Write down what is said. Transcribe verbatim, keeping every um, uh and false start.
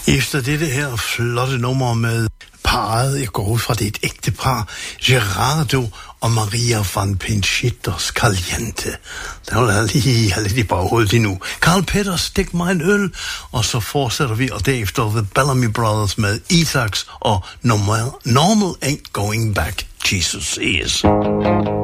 Efter dette her flotte nummer med parret, jeg går ud fra det er et ægte par, Gerardo og Maria van Pinchitos Caliente. Der vil jeg lige have lidt i baghovedet endnu. Carl Peter, stik mig en øl, og så fortsætter vi, og derefter The Bellamy Brothers med Ethax og Normal, Normal Ain't Going Back, Jesus Is.